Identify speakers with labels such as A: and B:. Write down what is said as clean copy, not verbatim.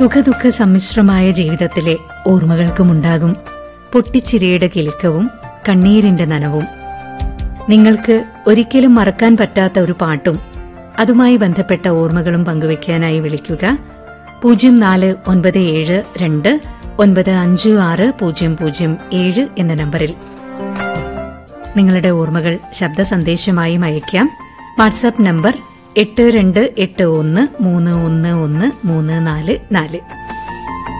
A: സുഖദുഃഖ സമ്മിശ്രമായ ജീവിതത്തിലെ ഓർമ്മകൾക്കുമുണ്ടാകും പൊട്ടിച്ചിരിയുടെ കിലുക്കവും കണ്ണീരിന്റെ നനവും. നിങ്ങൾക്ക് ഒരിക്കലും മറക്കാൻ പറ്റാത്ത ഒരു പാട്ടും അതുമായി ബന്ധപ്പെട്ട ഓർമ്മകളും പങ്കുവയ്ക്കാനായി വിളിക്കുക 0472956007 എന്ന നമ്പറിൽ. നിങ്ങളുടെ ഓർമ്മകൾ ശബ്ദ സന്ദേശമായും അയയ്ക്കാം. WhatsApp number 8281311344.